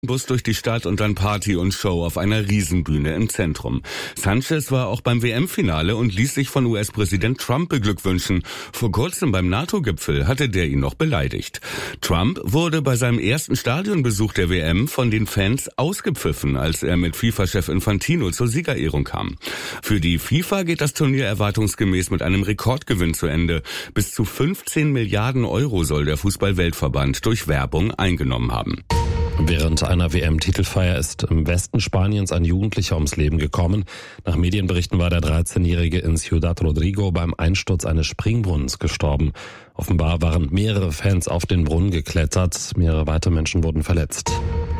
Bus durch die Stadt und dann Party und Show auf einer Riesenbühne im Zentrum. Sanchez war auch beim WM-Finale und ließ sich von US-Präsident Trump beglückwünschen. Vor kurzem beim NATO-Gipfel hatte der ihn noch beleidigt. Trump wurde bei seinem ersten Stadionbesuch der WM von den Fans ausgepfiffen, als er mit FIFA-Chef Infantino zur Siegerehrung kam. Für die FIFA geht das Turnier erwartungsgemäß mit einem Rekordgewinn zu Ende. Bis zu 15 Milliarden Euro soll der Fußball-Weltverband durch Werbung eingenommen haben. Während einer WM-Titelfeier ist im Westen Spaniens ein Jugendlicher ums Leben gekommen. Nach Medienberichten war der 13-Jährige in Ciudad Rodrigo beim Einsturz eines Springbrunnens gestorben. Offenbar waren mehrere Fans auf den Brunnen geklettert. Mehrere weitere Menschen wurden verletzt.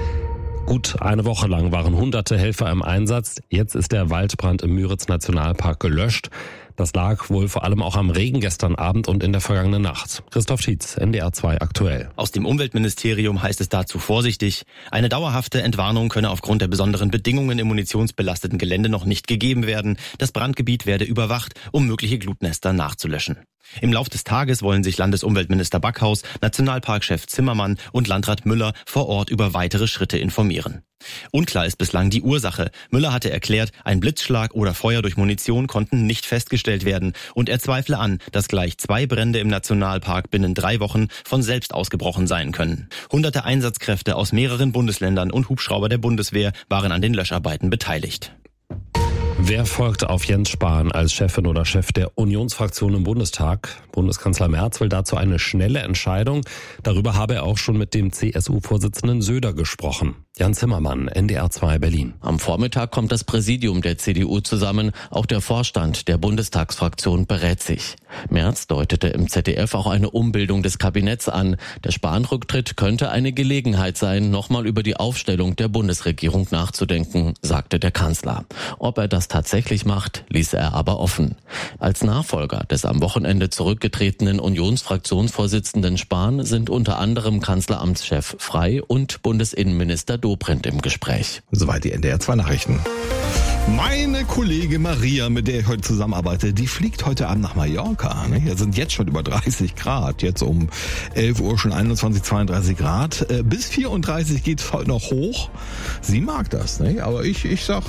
Gut eine Woche lang waren hunderte Helfer im Einsatz. Jetzt ist der Waldbrand im Müritz-Nationalpark gelöscht. Das lag wohl vor allem auch am Regen gestern Abend und in der vergangenen Nacht. Christoph Schietz, NDR 2 aktuell. Aus dem Umweltministerium heißt es dazu vorsichtig: Eine dauerhafte Entwarnung könne aufgrund der besonderen Bedingungen im munitionsbelasteten Gelände noch nicht gegeben werden. Das Brandgebiet werde überwacht, um mögliche Glutnester nachzulöschen. Im Lauf des Tages wollen sich Landesumweltminister Backhaus, Nationalparkchef Zimmermann und Landrat Müller vor Ort über weitere Schritte informieren. Unklar ist bislang die Ursache. Müller hatte erklärt, ein Blitzschlag oder Feuer durch Munition konnten nicht festgestellt werden und er zweifle an, dass gleich 2 Brände im Nationalpark binnen 3 Wochen von selbst ausgebrochen sein können. Hunderte Einsatzkräfte aus mehreren Bundesländern und Hubschrauber der Bundeswehr waren an den Löscharbeiten beteiligt. Wer folgt auf Jens Spahn als Chefin oder Chef der Unionsfraktion im Bundestag? Bundeskanzler Merz will dazu eine schnelle Entscheidung. Darüber habe er auch schon mit dem CSU-Vorsitzenden Söder gesprochen. Jan Zimmermann, NDR 2 Berlin. Am Vormittag kommt das Präsidium der CDU zusammen. Auch der Vorstand der Bundestagsfraktion berät sich. Merz deutete im ZDF auch eine Umbildung des Kabinetts an. Der Spahn-Rücktritt könnte eine Gelegenheit sein, nochmal über die Aufstellung der Bundesregierung nachzudenken, sagte der Kanzler. Ob er das tatsächlich macht, ließ er aber offen. Als Nachfolger des am Wochenende zurückgetretenen Unionsfraktionsvorsitzenden Spahn sind unter anderem Kanzleramtschef Frey und Bundesinnenminister Dobrindt im Gespräch. Soweit die NDR 2 Nachrichten. Meine Kollegin Maria, mit der ich heute zusammenarbeite, die fliegt heute Abend nach Mallorca. Hier sind jetzt schon über 30 Grad. Jetzt um 11 Uhr schon 21, 32 Grad. Bis 34 geht es heute noch hoch. Sie mag das, aber ich sag,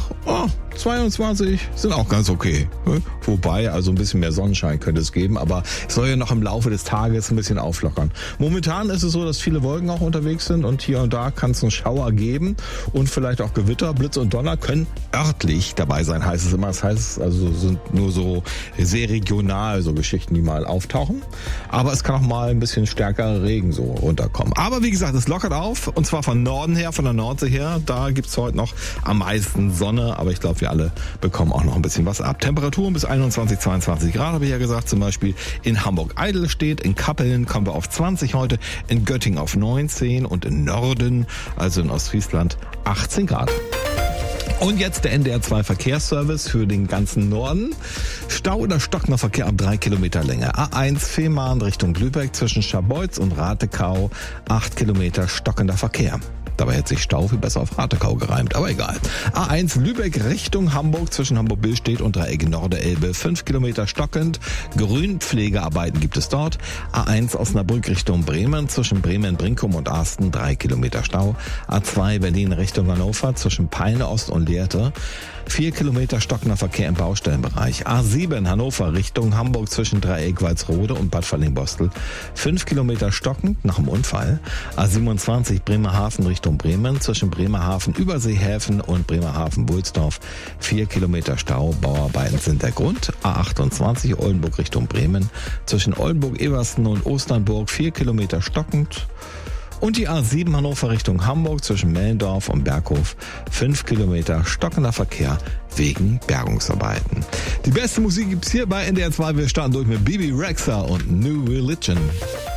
22 sind auch ganz okay. Wobei, also ein bisschen mehr Sonnenschein könnte es geben, aber es soll ja noch im Laufe des Tages ein bisschen auflockern. Momentan ist es so, dass viele Wolken auch unterwegs sind und hier und da kann es einen Schauer geben und vielleicht auch Gewitter, Blitz und Donner können örtlich dabei sein, heißt es immer. Das heißt, also sind nur so sehr regional so Geschichten, die mal auftauchen. Aber es kann auch mal ein bisschen stärkerer Regen so runterkommen. Aber wie gesagt, es lockert auf und zwar von Norden her, von der Nordsee her. Da gibt's heute noch am meisten Sonne, aber ich glaube, wir alle bekommen auch noch ein bisschen was ab. Temperaturen bis 21, 22 Grad, habe ich ja gesagt. Zum Beispiel in Hamburg-Eidelstedt, in Kappeln kommen wir auf 20 heute, in Göttingen auf 19 und im Norden, also in Ostfriesland, 18 Grad. Und jetzt der NDR 2 Verkehrsservice für den ganzen Norden. Stau oder stockender Verkehr ab 3 Kilometer Länge. A1 Fehmarn Richtung Lübeck zwischen Scharbeutz und Ratekau. 8 Kilometer stockender Verkehr. Dabei hätte sich Stau viel besser auf Ratekau gereimt, aber egal. A1 Lübeck Richtung Hamburg zwischen Hamburg-Billstedt und Dreieck Norderelbe. 5 Kilometer stockend. Grünpflegearbeiten gibt es dort. A1 Osnabrück Richtung Bremen zwischen Bremen-Brinkum und Arsten. 3 Kilometer Stau. A2 Berlin Richtung Hannover zwischen Peine Ost und Lehrte. 4 Kilometer stockender Verkehr im Baustellenbereich. A7 Hannover Richtung Hamburg zwischen Dreieck Walsrode und Bad Falling-Bostel. 5 Kilometer stockend nach dem Unfall. A27 Bremerhaven Richtung Bremen zwischen Bremerhaven Überseehäfen und Bremerhaven-Wulsdorf. 4 Kilometer Stau, Bauarbeiten sind der Grund. A28 Oldenburg Richtung Bremen zwischen Oldenburg-Eversten und Osternburg. 4 Kilometer stockend. Und die A7 Hannover Richtung Hamburg zwischen Mellendorf und Berghof. 5 Kilometer stockender Verkehr wegen Bergungsarbeiten. Die beste Musik gibt's hier bei NDR 2. Wir starten durch mit Bibi Rexha und New Religion.